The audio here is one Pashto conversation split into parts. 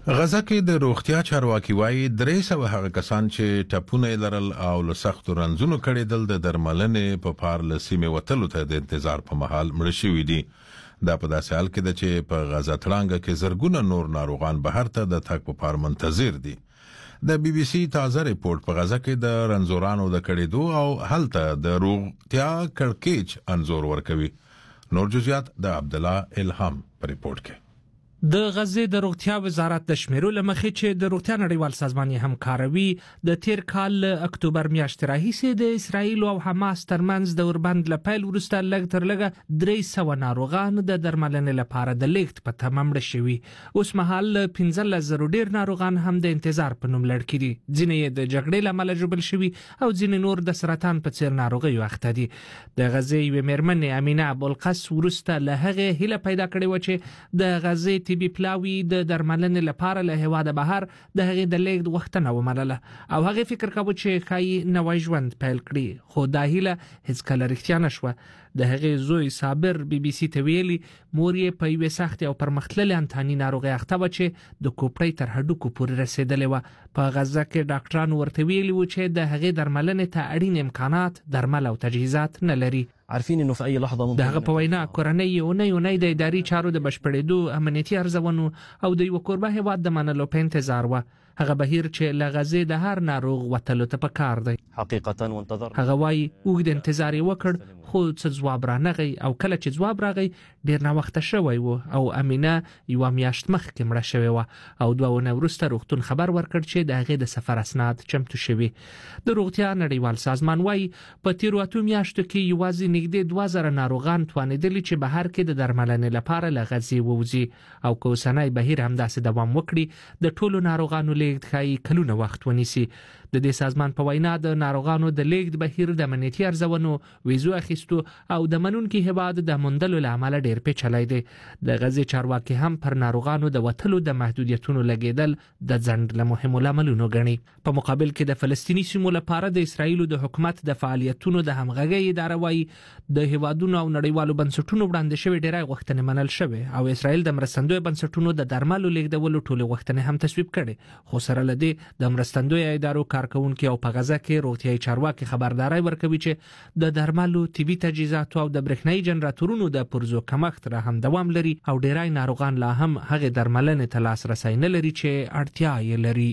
غزه کې د روغتیا چارواکي وایي 300 هغه کسان چې ټپونه لرل او له سختو رنځونو کړېدل د درملنې په پار له سیمې وتلو ته د انتظار په مهال مړه شوي دي. دا په داسې حال کې ده چې په غزه تړانګه کې زرګونه نور ناروغان بهر ته د تګ په پار منتظر دي. د بي بي سي تازه ریپورت په غزه کې د رنځورانو د کړېدو او هلته د روغتیا کړکېچ انځور ورکوي. نور جزئیات د عبدالله الهام په ریپورت کې. د غزې د روغتیا وزارت د شمیرو لمخې چې د روغتیا نړیوال سازمان همکاروي د تیر کال اکتوبر میاشتې راهیسې د اسرایل او حماس ترمنځ د اوربند لپیل وروسته لږ تر لږه 300 ناروغان د درملنې لپاره د لیږد په تمه مړه شوي. اوس مهال 15,000 ډیر ناروغان هم د انتظار په نوم لړ کړي. ځینې یې د جګړې له امله ژوبل شوي او ځینې نور د سرطان په څیر ناروغیو اخته دي. د غزې یوې مېرمنې امینه ابوالقس وروسته له هغې هیله پیدا کړې و چې د غزې طبي پلاوی د درملنې لپاره له هواده بهر د هغې د لیږد غوښتنه ومنله او هغې فکر کاوه چې ښایي نوی ژوند پیل کړي، خو دا هیله هیڅکله رښتیا نشوه. د هغې زوی صابر بي بي سي ته ویلي مور یې په یوې سختې او پرمختللې انتاني ناروغۍ اخته وه چې د کوپړۍ تر هډوکو پورې رسېدلې وه. په غزه کې ډاکټرانو ورته ویلي وو چې د هغې درملنې ته اړین امکانات، درمل او تجهیزات نه لري. عارفين انه في اي لحظه ممكن دغه په وینا کورنۍ اونۍ د اداري چارو د بشپړېدو، امنیتي ارزونو او د یو کوربه هیواد د منلو په انتظار و. هغه بهیر چې له غزې د هر ناروغ وتلو ته پکار دی. حقیقتا وانتظر هغه وایي اوږد انتظار یې وکړ خو څه ځواب رانغی او کله چې ځواب راغی ډیر ناوخته شوی و او امینه یو میاشت مخکې مړه شوې و او 2 ونې وروسته روغتون خبر ورکړ چې د هغې د سفر اسناد چمتو شوي. د روغتیا نړیوال سازمان وایي په تیرو 8 میاشتو کې یوازې نږدې 2000 ناروغان توانېدلي چې بهر کې د درملنې لپاره له غزې ووځي او که اوسنی بهیر همداسې دوام وکړي د ټولو ناروغانو لیږد ښایي کلونه وخت ونیسي. د دې سازمان په وینا د ناروغانو د لیږد بهیر د امنیتي ارزونو، ویزو اخیستو او د منونکي هیواد د موندلو له امله ډیر پیچلی دی. د غزې چارواکي هم پر ناروغانو د وتلو د محدودیتونو لګیدل د ځنډ له مهمو لاملونو ګڼي. په مقابل کې د فلسطیني سیمو لپاره د اسرایل د حکومت د فعالیتونو د همغږۍ اداره وایي د هیوادونو او نړیوالو بنسټونو وړاندې شوی ډیری غوښتنې منل شوی او اسرایل د مرستندوی بنسټونو د درملو لیږدولو ټولې غوښتنې هم تصویب کړي. خو سره له دې د مرستندوی ادارو کارکونکي او په غزه کې روغتیايي چارواکي خبرداري ورکوي چې د درملو، طبي تجهیزاتو او د برېښنايي جنراتورونو د پرزو کمښت را هم دوام لري او ډیری ناروغان لا هم هغې درملنې ته لاسرسی نه لري چې اړتیا یې لري.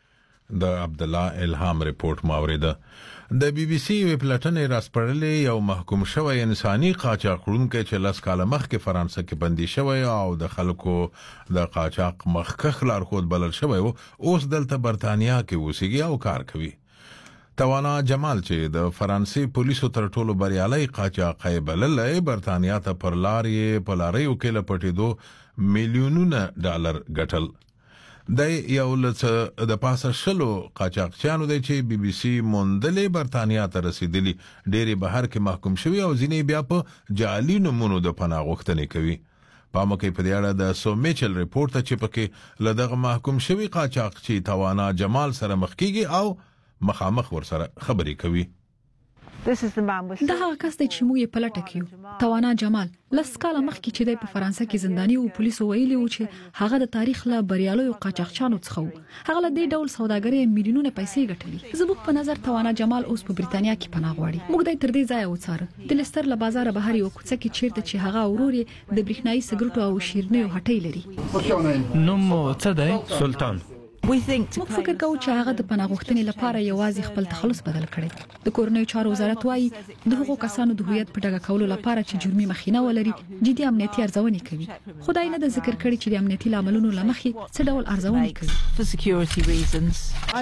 د عبدالله الهام ریپورت ماوریده. د بي بي سي ویب پلټنې راسپړلې یو محکوم شوی انساني قاچاقونکی چې 10 کاله مخکې فرانسه کې بندي شوی او د خلکو د قاچاق مخکښ لارښود بلل شوی و، اوس دلته برتانیا کې اوسېږي او کار کوي. توانا جمال چې د فرانسې پولیسو تر ټولو بریالي قاچاقی بللی، برتانیا ته پر لارې په لاریو کې له پټېدو میلیونونه ډالر ګټل. د یو لڅ د پاسه شلو قاچاقچیانو دی چې بي بي سي موندلې برتانیا ته رسیدلی، ډېرې بهر کې محکوم شوي او ځینې بیا په جعلي نومونو د پناه غوښتنې کوي. پامه کوي په دې اړه د سو میچل ریپورت چې پکې له دغه محکوم شوي قاچاقچي توانا جمال سره مخ کیږي او مخامخ ورسره خبرې کوي. دا هغه کس دی چې موږ یې پلټه کیو. توانا جمال 10 کاله مخکې چې د فرانسه کې زنداني او پولیسو ویلي و چې هغه د تاریخ له بریالیو قاچاقچیانو څخه و. هغه له دې ډول سوداګرۍ میلیونونه پیسې ګټلي. زموږ په نظر توانا جمال اوس په بریتانیا کې پناه غواړي. موږ د تر دې ځای وڅاره د لستر له بازار بهر یو کوڅه کې چیرته چې هغه اورور د برېښنايي سګرټو او شیرنیو هټۍ لري. نوم څه دی؟ سلطان. موږ فکر کوو چې هغه د پناه غوښتنې لپاره یوازې خپل تخلص بدل کړي. د کورنیو چارو وزارت وایي د هغو کسانو د هویت په ډاګه کولو لپاره چې جرمي مخینه ولري جدي امنیتي ارزونې کوي. خدای نه د ذکر کړي چې د امنیتي لاملونو لمخې څه ډول ارزونې کوي.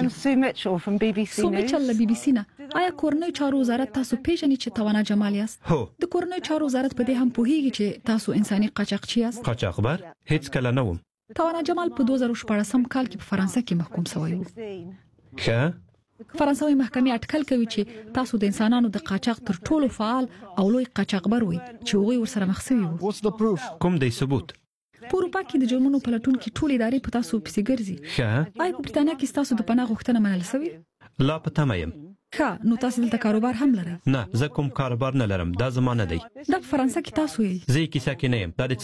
سو میچل له بي بي سي نه. آیا کورنیو چارو وزارت تاسو پیژنئ چې توانا جمال یاست؟ هو. د کورنیو چارو وزارت په دې هم پوهیږي چې تاسو انساني قاچاقچی یاست؟ قاچاقبر هیڅ کله نه وم. توانا جمال په 2014 کال کې په فرانسه کې محکوم شوی و. ښه. فرانسوي محکمې اټکل کوي چې تاسو د انسانانو د قاچاق تر ټولو فعال او لوی قاچاقبر وي چې هغوی ورسره مخ شوي وو. کوم دی ثبوت؟ په اروپا کې د جرمونو پلټونکي ټول ادارې په تاسو پسې ګرځي. ښه. آیا په بریتانیا کې تاسو د پناه غوښتنه منل شوې؟ لا په تمه یم. ښه، نو تاسو دلته کاروبار هم لرئ؟ نه، زه کوم کاروبار نه لرم. دا زما نه دی. دا په فرانسه کې تاسو یې؟ زه یې کیسه کې نه یم. دا د